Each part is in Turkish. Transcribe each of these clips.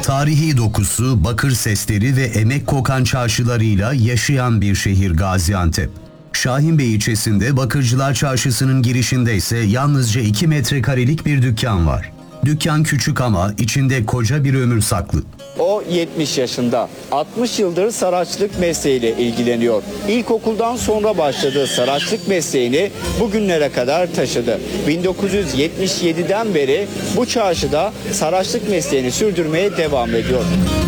Tarihi dokusu, bakır sesleri ve emek kokan çarşılarıyla yaşayan bir şehir Gaziantep. Şahinbey ilçesinde Bakırcılar Çarşısı'nın girişinde ise yalnızca 2 metrekarelik bir dükkan var. Dükkan küçük ama içinde koca bir ömür saklı. O 70 yaşında. 60 yıldır saraçlık mesleğiyle ilgileniyor. İlkokuldan sonra başladığı saraçlık mesleğini bugünlere kadar taşıdı. 1977'den beri bu çarşıda saraçlık mesleğini sürdürmeye devam ediyor.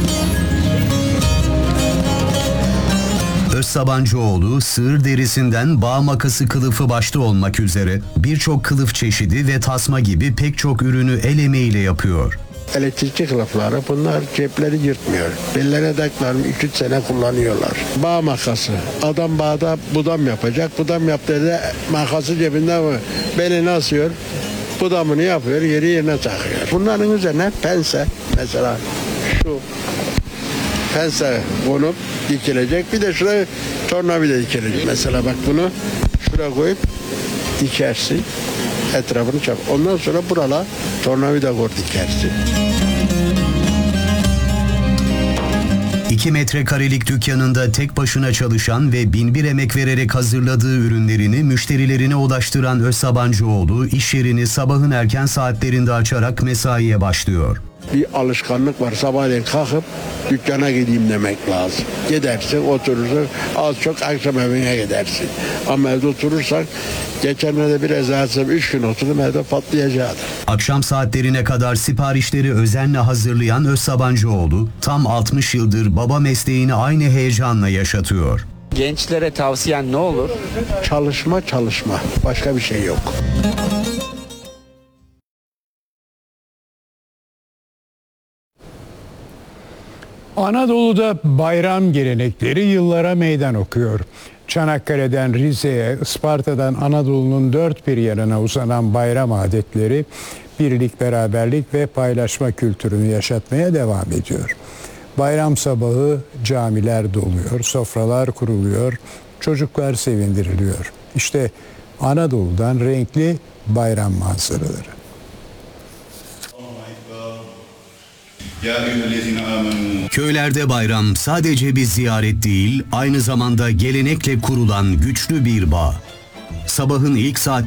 Özsabancıoğlu, sığır derisinden bağ makası kılıfı başta olmak üzere birçok kılıf çeşidi ve tasma gibi pek çok ürünü el emeğiyle yapıyor. Elektrikli kılıfları, bunlar cepleri yırtmıyor. Bellerine taklarım 2-3 sene kullanıyorlar. Bağ makası. Adam bağda budam yapacak. Budam yaptığında makası cebinden belini asıyor. Budamını yapıyor, yeri yerine takıyor. Bunların üzerine pense, mesela şu pense konup dikilecek. Bir de şuraya tornavida dikilecek. Mesela bak bunu şuraya koyup dikersin. Etrafını çap. Ondan sonra burala tornavida koy dikersin. 2 metrekarelik dükkanında tek başına çalışan ve binbir emek vererek hazırladığı ürünlerini müşterilerine ulaştıran Özsabancıoğlu, iş yerini sabahın erken saatlerinde açarak mesaiye başlıyor. Bir alışkanlık var. Sabahleyin kalkıp dükkana gideyim demek lazım. Gidersin, oturursun, az çok akşam evine gidersin. Ama evde oturursak, geçenlerde biraz rahatsızım, 3 gün oturdum, evde patlayacaktı. Akşam saatlerine kadar siparişleri özenle hazırlayan Özsabancıoğlu, tam 60 yıldır baba mesleğini aynı heyecanla yaşatıyor. Gençlere tavsiyen ne olur? Çalışma. Başka bir şey yok. Anadolu'da bayram gelenekleri yıllara meydan okuyor. Çanakkale'den Rize'ye, Isparta'dan Anadolu'nun dört bir yanına uzanan bayram adetleri birlik, beraberlik ve paylaşma kültürünü yaşatmaya devam ediyor. Bayram sabahı camiler doluyor, sofralar kuruluyor, çocuklar sevindiriliyor. İşte Anadolu'dan renkli bayram manzaraları. Köylerde bayram sadece bir ziyaret değil, aynı zamanda gelenekle kurulan güçlü bir bağ. Sabahın ilk saat